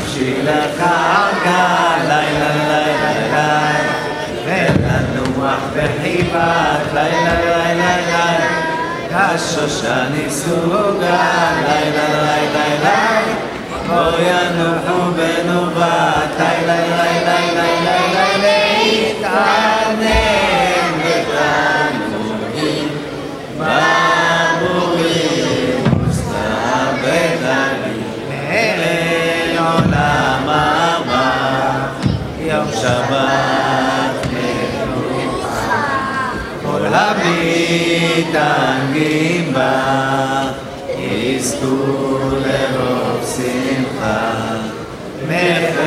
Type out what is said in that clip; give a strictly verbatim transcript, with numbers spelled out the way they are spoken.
נפשי לך ערגה, לילה לילה לילה, ולנוח בחיבת, לילה לילה לילה, השושני סוגה, לילה לילה לילה, בוא ינוחו בנובת, לילה לילה לילה לילה, להתענן בתענוגים, בבורים מסתלבט עלי, לעולם הבא, יום שבת מנוחה, כל המתענגים בה, יזכו לרוב שמחה.